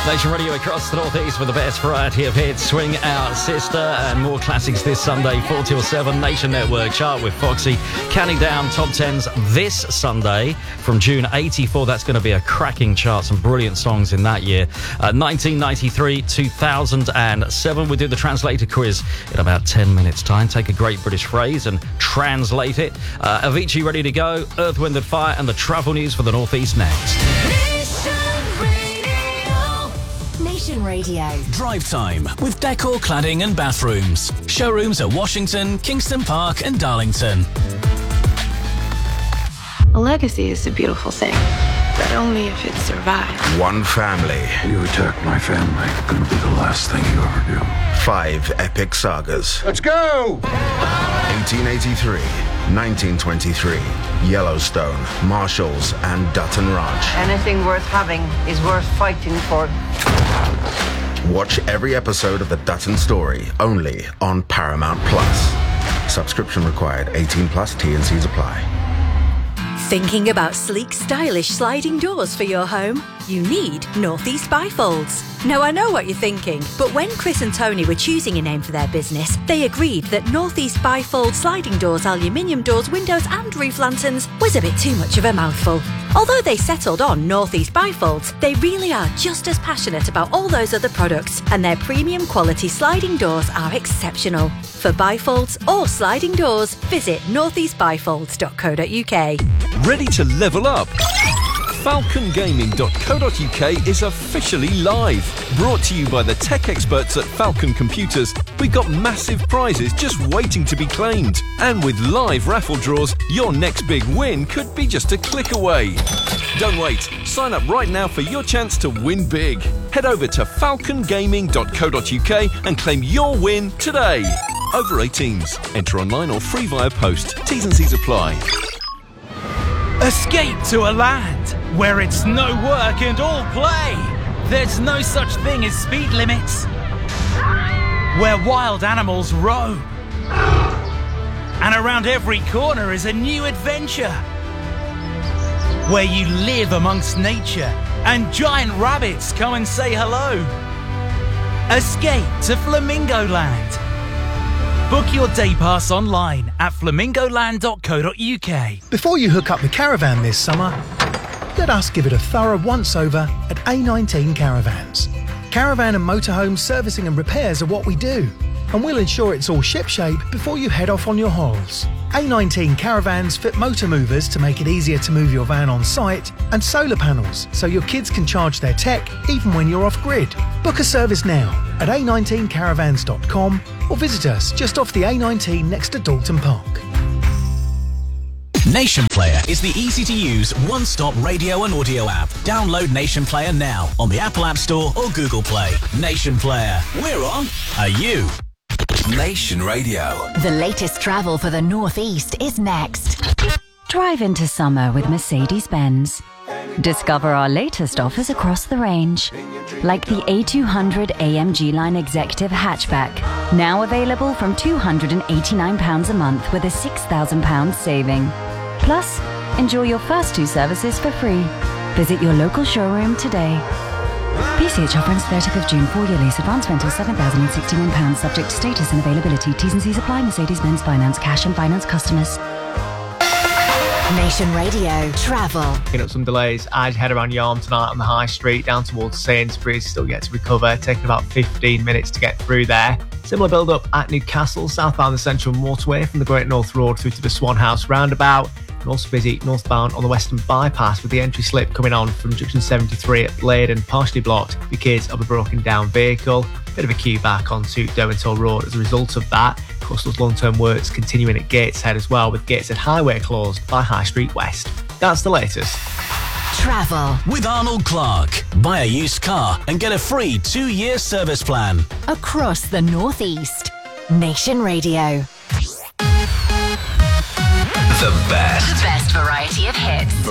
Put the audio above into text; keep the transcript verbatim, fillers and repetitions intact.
Nation Radio across the Northeast with the best variety of hits. Swing Out Sister and more classics this Sunday, four till seven. Nation Network chart with Foxy counting down top tens this Sunday from June eighty-four. That's going to be a cracking chart. Some brilliant songs in that year. Uh, nineteen ninety-three, two thousand seven. We do the translator quiz in about ten minutes' time. Take a great British phrase and translate it. Uh, Avicii ready to go. Earth, Wind and Fire and the travel news for the Northeast next. Nation Radio. Drive Time with Decor Cladding and Bathrooms. Showrooms at Washington, Kingston Park and Darlington. A legacy is a beautiful thing, but only if it survives. One family. You attack my family, gonna be the last thing you ever do. Five epic sagas. Let's go! eighteen eighty-three, nineteen twenty-three, Yellowstone, Marshalls, and Dutton Ranch. Anything worth having is worth fighting for. Watch every episode of The Dutton Story, only on Paramount Plus. Subscription required, eighteen plus, T and C's apply. Thinking about sleek, stylish sliding doors for your home? You need Northeast Bifolds. Now, I know what you're thinking, but when Chris and Tony were choosing a name for their business, they agreed that Northeast Bifold sliding doors, aluminium doors, windows and roof lanterns was a bit too much of a mouthful. Although they settled on Northeast Bifolds, they really are just as passionate about all those other products, and their premium quality sliding doors are exceptional. For bifolds or sliding doors, visit northeast bifolds dot co dot uk. Ready to level up? falcon gaming dot co dot uk is officially live. Brought to you by the tech experts at Falcon Computers, we've got massive prizes just waiting to be claimed. And with live raffle draws, your next big win could be just a click away. Don't wait. Sign up right now for your chance to win big. Head over to falcon gaming dot co dot uk and claim your win today. Over eighteens. Enter online or free via post. T's and C's apply. Escape to a land where it's no work and all play. There's no such thing as speed limits. Where wild animals roam. And around every corner is a new adventure. Where you live amongst nature and giant rabbits come and say hello. Escape to Flamingo Land. Book your day pass online at flamingo land dot co dot uk. Before you hook up the caravan this summer, let us give it a thorough once-over at A nineteen Caravans. Caravan and motorhome servicing and repairs are what we do, and we'll ensure it's all shipshape before you head off on your holes. A nineteen Caravans fit motor movers to make it easier to move your van on site, and solar panels so your kids can charge their tech even when you're off-grid. Book a service now at a nineteen caravans dot com or visit us just off the A nineteen next to Dalton Park. Nation Player is the easy-to-use, one-stop radio and audio app. Download Nation Player now on the Apple App Store or Google Play. Nation Player. We're on. Are you? Nation Radio. The latest travel for the Northeast is next. Drive into summer with Mercedes-Benz. Discover our latest offers across the range, like the A two hundred A M G Line Executive Hatchback, now available from two hundred eighty-nine pounds a month with a six thousand pounds saving. Plus, enjoy your first two services for free. Visit your local showroom today. P C H offer ends thirtieth of June. Four-year lease. Advance rental seven thousand sixty-one pounds subject to status and availability. T's and C's apply. Mercedes-Benz Finance. Cash and finance customers. Nation Radio Travel. Picking up some delays as you head around Yarm tonight on the High Street down towards Sainsbury's. Still yet to recover, taking about fifteen minutes to get through there. Similar build up at Newcastle, southbound the Central Motorway from the Great North Road through to the Swan House roundabout. And also busy northbound on the Western Bypass with the entry slip coming on from junction seventy-three at Bladen, partially blocked because of a broken down vehicle. Bit of a queue back onto Derwentall Road as a result of that. Of course, those long-term works continuing at Gateshead as well, with Gateshead Highway closed by High Street West. That's the latest. Travel with Arnold Clark. Buy a used car and get a free two-year service plan. Across the Northeast. Nation Radio. The best. The best variety of hits.